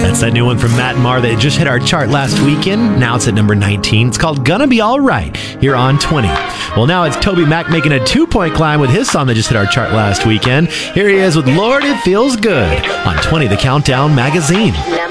That's that new one from Matt Marr that just hit our chart last weekend. Now it's at number 19. It's called Gonna Be Alright here on 20. Well, now it's Toby Mac making a 2-point climb with his song that just hit our chart last weekend. Here he is with Lord It Feels Good on 20, the Countdown Magazine.